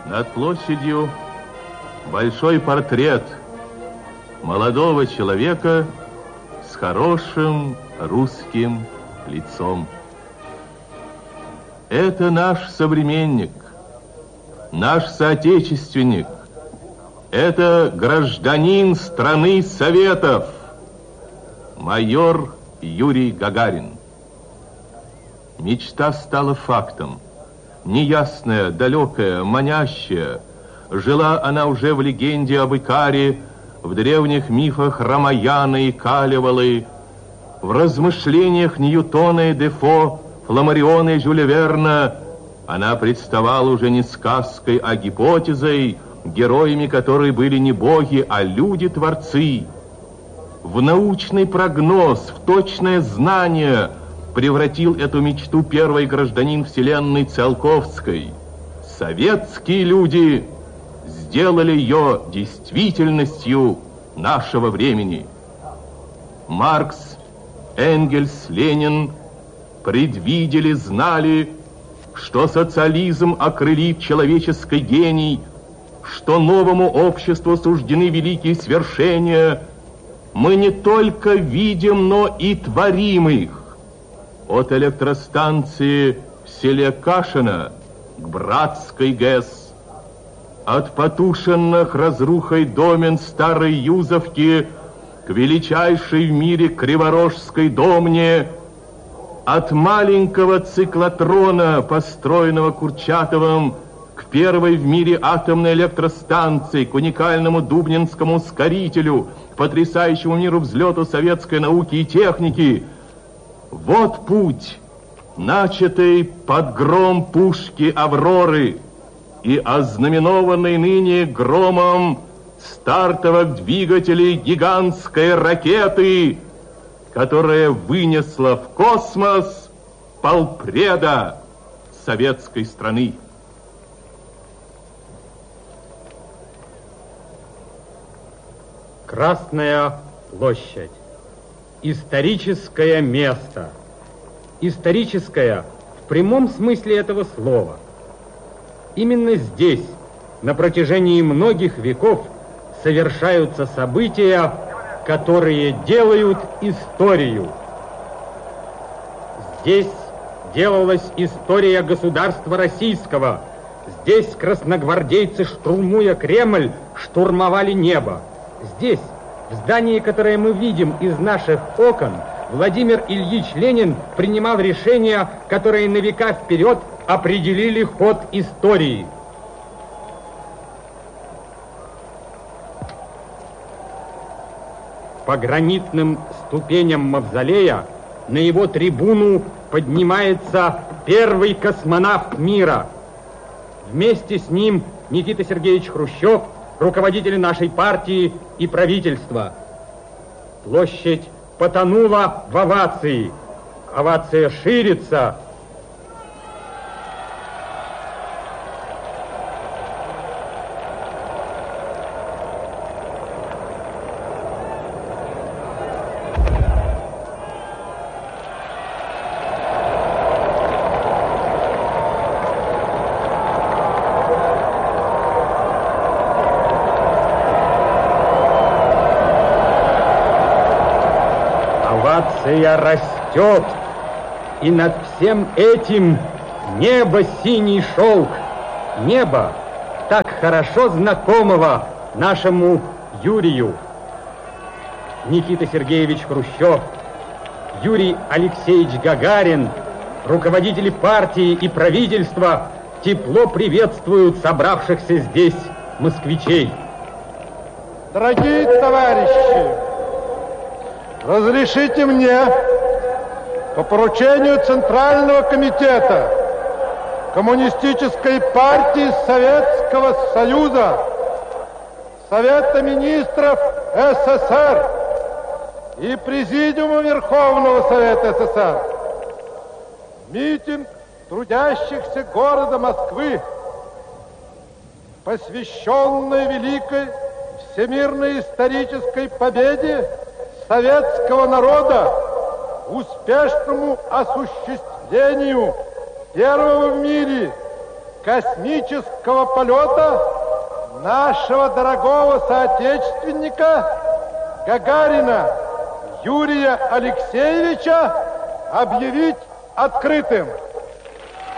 Над площадью большой портрет молодого человека с хорошим русским лицом. Это наш современник, наш соотечественник. Это гражданин страны Советов, майор Юрий Гагарин. Мечта стала фактом. Неясная, далекая, манящая. Жила она уже в легенде об Икаре, в древних мифах Рамаяна и Калевалы, в размышлениях Ньютона и Дефо, Фламариона и Жюля Верна. Она представала уже не сказкой, а гипотезой, героями которой были не боги, а люди-творцы. В научный прогноз, в точное знание превратил эту мечту первый гражданин вселенной Циолковской. Советские люди сделали ее действительностью нашего времени. Маркс, Энгельс, Ленин предвидели, знали, что социализм окрылит человеческий гений, что новому обществу суждены великие свершения. Мы не только видим, но и творим их. От электростанции в селе Кашино к Братской ГЭС, от потушенных разрухой домен Старой Юзовки к величайшей в мире Криворожской домне, от маленького циклотрона, построенного Курчатовым, к первой в мире атомной электростанции, к уникальному дубнинскому ускорителю, к потрясающему миру взлету советской науки и техники. Вот путь, начатый под гром пушки «Авроры» и ознаменованный ныне громом стартовых двигателей гигантской ракеты, которая вынесла в космос полпреда советской страны. Красная площадь. Историческое место. Историческое в прямом смысле этого слова. Именно здесь, на протяжении многих веков, совершаются события, которые делают историю. Здесь делалась история государства российского. Здесь красногвардейцы, штурмуя Кремль, штурмовали небо. Здесь, в здании, которое мы видим из наших окон, Владимир Ильич Ленин принимал решения, которые на века вперед определили ход истории. По гранитным ступеням мавзолея на его трибуну поднимается первый космонавт мира. Вместе с ним Никита Сергеевич Хрущев, руководители нашей партии и правительства. Площадь потонула в овации. Овация ширится. Овация растет, и над всем этим небо синий шелк. Небо, так хорошо знакомого нашему Юрию. Никита Сергеевич Хрущев, Юрий Алексеевич Гагарин, руководители партии и правительства тепло приветствуют собравшихся здесь москвичей. Дорогие товарищи, разрешите мне по поручению Центрального комитета Коммунистической партии Советского Союза, Совета министров СССР и Президиума Верховного Совета СССР митинг трудящихся города Москвы, посвященный великой всемирной исторической победе советского народа, успешному осуществлению первого в мире космического полета нашего дорогого соотечественника Гагарина Юрия Алексеевича объявить открытым.